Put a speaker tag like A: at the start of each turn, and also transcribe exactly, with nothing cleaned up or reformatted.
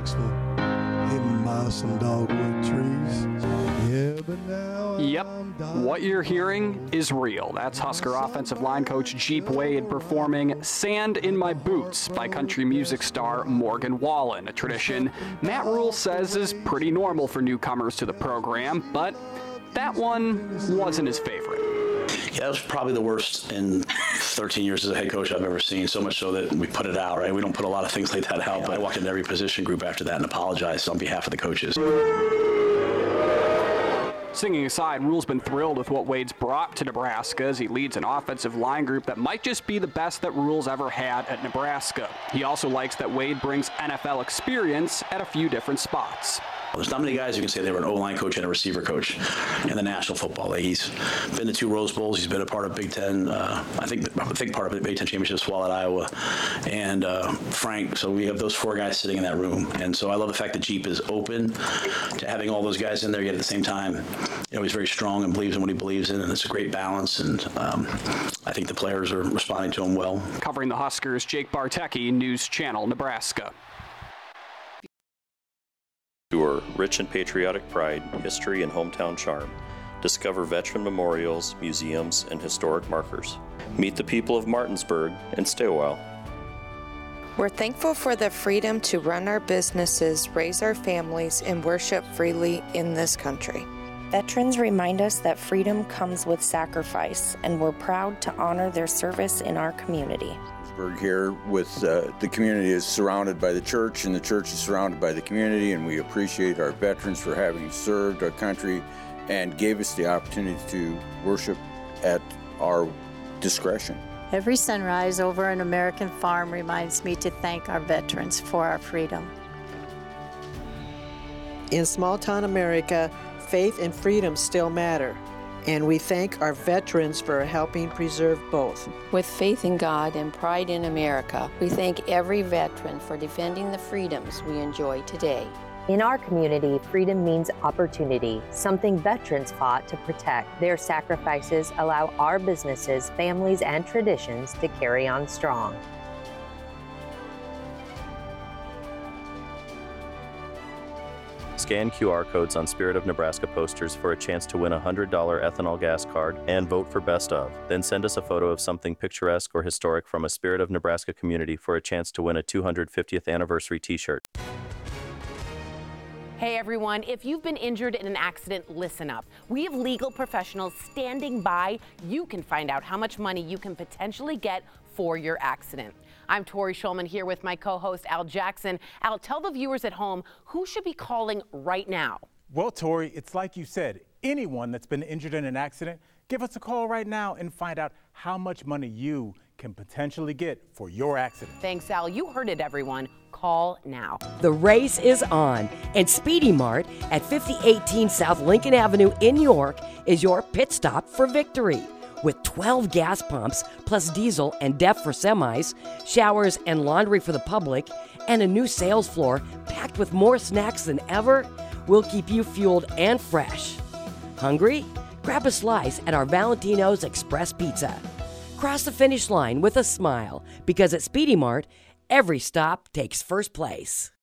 A: Knoxville, hitting by some dogwood trees. Yeah, but now
B: Yep,
A: I'm dying.
B: what you're hearing is real. That's Husker offensive line coach Jeep Wade performing Sand in My Boots by country music star Morgan Wallen, a tradition Matt Rule says is pretty normal for newcomers to the program, but that one wasn't his favorite.
C: Yeah, that was probably the worst in thirteen years as a head coach I've ever seen, so much so that we put it out, right? We don't put a lot of things like that out, but I walked into every position group after that and apologized on behalf of the coaches.
B: Singing aside, Rule's been thrilled with what Wade's brought to Nebraska as he leads an offensive line group that might just be the best that Rule's ever had at Nebraska. He also likes that Wade brings N F L experience at a few different spots.
C: There's not many guys who can say they were an O-line coach and a receiver coach in the National Football League. He's been to two Rose Bowls. He's been a part of Big Ten, uh, I think I think part of the Big Ten Championship, Swallowed Iowa, and uh, Frank. So we have those four guys sitting in that room. And so I love the fact that Jeep is open to having all those guys in there, yet at the same time, you know, he's very strong and believes in what he believes in, and it's a great balance. And um, I think the players are responding to him well.
B: Covering the Huskers, Jake Bartecki, News Channel, Nebraska.
D: Tour rich in patriotic pride, history, and hometown charm. Discover veteran memorials, museums, and historic markers. Meet the people of Martinsburg and stay a while.
E: We're thankful for the freedom to run our businesses, raise our families, and worship freely in this country.
F: Veterans remind us that freedom comes with sacrifice, and we're proud to honor their service in our community.
G: Here with uh, the community is surrounded by the church, and the church is surrounded by the community, and we appreciate our veterans for having served our country and gave us the opportunity to worship at our discretion.
H: Every sunrise over an American farm reminds me to thank our veterans for our freedom.
I: In small-town America, faith and freedom still matter, and we thank our veterans for helping preserve both.
J: With faith in God and pride in America, we thank every veteran for defending the freedoms we enjoy today.
K: In our community, freedom means opportunity, something veterans fought to protect. Their sacrifices allow our businesses, families, and traditions to carry on strong.
D: Scan Q R codes on Spirit of Nebraska posters for a chance to win a one hundred dollars ethanol gas card and vote for Best Of. Then send us a photo of something picturesque or historic from a Spirit of Nebraska community for a chance to win a two hundred fiftieth anniversary t-shirt.
L: Hey everyone, if you've been injured in an accident, listen up. We have legal professionals standing by. You can find out how much money you can potentially get for your accident. I'm Tori Schulman here with my co-host Al Jackson. Al, tell the viewers at home who should be calling right now.
M: Well, Tori, it's like you said, anyone that's been injured in an accident, give us a call right now and find out how much money you can potentially get for your accident.
L: Thanks, Al. You heard it, everyone. Call now.
N: The race is on, and Speedy Mart at fifty eighteen South Lincoln Avenue in York is your pit stop for victory. With twelve gas pumps, plus diesel and D E F for semis, showers and laundry for the public, and a new sales floor packed with more snacks than ever, we'll keep you fueled and fresh. Hungry? Grab a slice at our Valentino's Express Pizza. Cross the finish line with a smile, because at Speedy Mart, every stop takes first place.